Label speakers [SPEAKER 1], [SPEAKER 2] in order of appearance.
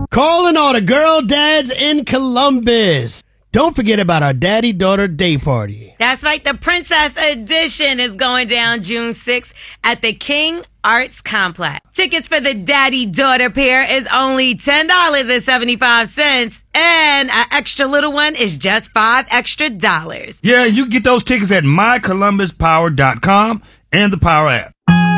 [SPEAKER 1] Calling all the girl dads in Columbus. Don't forget about our daddy-daughter day party.
[SPEAKER 2] That's right. The Princess Edition is going down June 6th at the King Arts Complex. Tickets for the daddy-daughter pair is only $10.75, and an extra little one is just $5 extra.
[SPEAKER 3] Yeah, you can get those tickets at mycolumbuspower.com and the Power app.